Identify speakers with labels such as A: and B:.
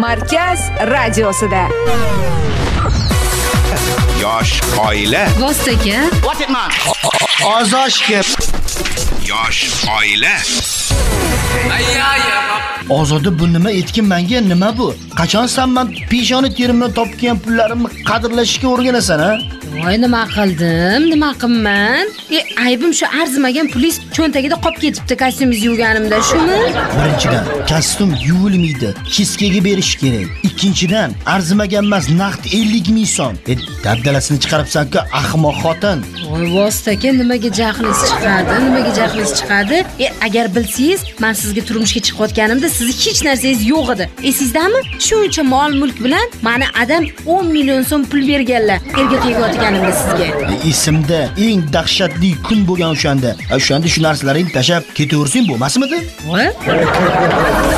A: Markaz radiosida.
B: Yosh oila.
C: Vostaka.
D: Ozoshga.
B: Yosh oila.
D: Ozoda bu nima etkin menga nima bu? Qachon sen men peshona terimdan topgan pullarimni qadrlashga o'rganasan, ha?
C: Voy, nima qildim? Nima qilman? Aybim shu arzimagan pulingiz cho'ntagida qolib ketibdi kostyumingizni yuvganimda, shumi?
D: Birinchidan, kostyum yuvilmaydi, kiskaga berish kerak. Ikkinchidan, arzimagan emas, naqd 50 ming so'm. Dabdalasini chiqaribsan-ku, ahmoq xotin.
C: Voy, Vostaka, nimaga jahlingiz chiqadi? Agar bilsangiz, men sizga turmushga chiqayotganimda sizni hech narsangiz yo'q edi. Esizdami? Shuncha mol-mulk bilan meni adam 10 million so'm pul berganlar. Erga tegayotganimda sizga.
D: Esimda eng dahshatli kun bo'lgan o'shanda. O'shanda shu narsalaringni tashab ketaversang bo'lmasmidi?
C: Voy.